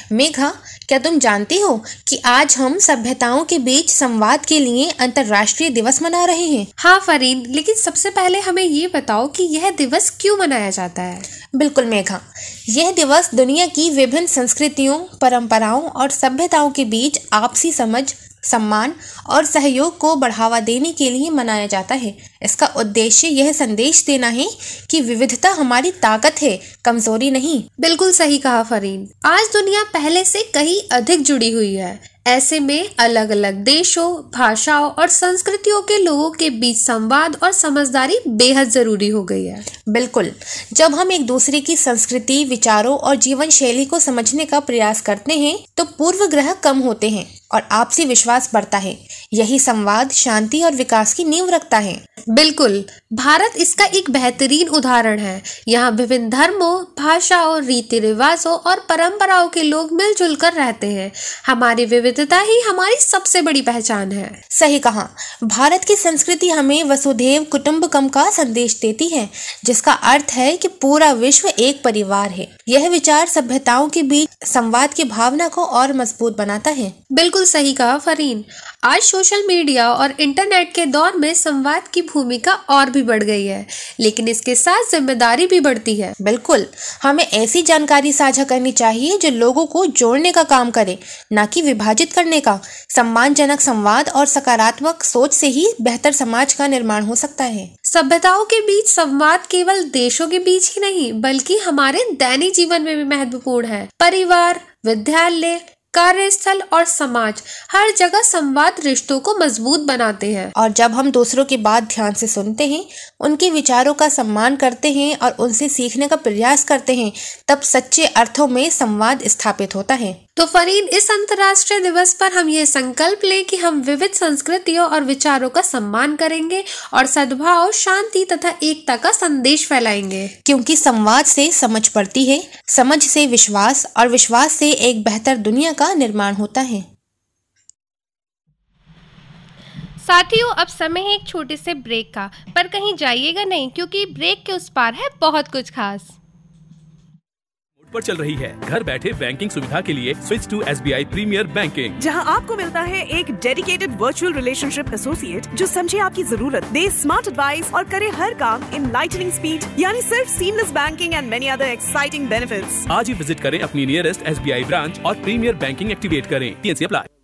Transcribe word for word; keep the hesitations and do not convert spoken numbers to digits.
मेघा, क्या तुम जानती हो कि आज हम सभ्यताओं के बीच संवाद के लिए अंतर्राष्ट्रीय दिवस मना रहे हैं? हाँ फरीन, लेकिन सबसे पहले हमें ये बताओ कि यह दिवस क्यों मनाया जाता है। बिल्कुल मेघा, यह दिवस दुनिया की विभिन्न संस्कृतियों, परंपराओं और सभ्यताओं के बीच आपसी समझ, सम्मान और सहयोग को बढ़ावा देने के लिए मनाया जाता है। इसका उद्देश्य यह संदेश देना है कि विविधता हमारी ताकत है, कमजोरी नहीं। बिल्कुल सही कहा फरीन। आज दुनिया पहले से कहीं अधिक जुड़ी हुई है। ऐसे में अलग अलग देशों, भाषाओं और संस्कृतियों के लोगों के बीच संवाद और समझदारी बेहद जरूरी हो गई है। बिल्कुल, जब हम एक दूसरे की संस्कृति, विचारों और जीवन शैली को समझने का प्रयास करते हैं तो पूर्वग्रह कम होते हैं और आपसी विश्वास बढ़ता है। यही संवाद शांति और विकास की नींव रखता है। बिल्कुल, भारत इसका एक बेहतरीन उदाहरण है। यहाँ विभिन्न धर्मों, भाषाओं, रीति रिवाजों और परंपराओं के लोग मिलजुल कर रहते हैं। हमारी विविधता ही हमारी सबसे बड़ी पहचान है। सही कहा। भारत की संस्कृति हमें वसुधैव कुटुंबकम का संदेश देती है, जिसका अर्थ है कि पूरा विश्व एक परिवार है। यह विचार सभ्यताओं के बीच संवाद की भावना को और मजबूत बनाता है। बिल्कुल सही कहा फरीन। आज सोशल मीडिया और इंटरनेट के दौर में संवाद की भूमिका और भी बढ़ गई है, लेकिन इसके साथ जिम्मेदारी भी बढ़ती है। बिल्कुल, हमें ऐसी जानकारी साझा करनी चाहिए जो लोगों को जोड़ने का काम करे, न कि विभाजित करने का। सम्मानजनक संवाद और सकारात्मक सोच से ही बेहतर समाज का निर्माण हो सकता है। सभ्यताओं के बीच संवाद केवल देशों के बीच ही नहीं, बल्कि हमारे दैनिक जीवन में भी महत्वपूर्ण है। परिवार, विद्यालय, कार्यस्थल और समाज, हर जगह संवाद रिश्तों को मजबूत बनाते हैं। और जब हम दूसरों की बात ध्यान से सुनते हैं, उनके विचारों का सम्मान करते हैं और उनसे सीखने का प्रयास करते हैं, तब सच्चे अर्थों में संवाद स्थापित होता है। तो फरीन, इस अंतर्राष्ट्रीय दिवस पर हम ये संकल्प लें कि हम विविध संस्कृतियों और विचारों का सम्मान करेंगे और सद्भाव, शांति तथा एकता का संदेश फैलाएंगे। क्योंकि संवाद से समझ बढ़ती है, समझ से विश्वास और विश्वास से एक बेहतर दुनिया का निर्माण होता है। साथियों, अब समय है एक छोटे से ब्रेक का, पर कहीं जाइएगा नहीं, क्योंकि ब्रेक के उस पार है बहुत कुछ खास। पर चल रही है घर बैठे बैंकिंग सुविधा के लिए switch to S B I premiere banking, जहां आपको मिलता है एक डेडिकेटेड वर्चुअल रिलेशनशिप एसोसिएट जो समझे आपकी जरूरत, दे स्मार्ट एडवाइस और करे हर काम इन लाइटनिंग स्पीड, यानी सिर्फ seamless banking and many other exciting benefits. आज ही विजिट करें अपनी nearest S B I branch और प्रीमियर बैंकिंग एक्टिवेट करें। T N C apply.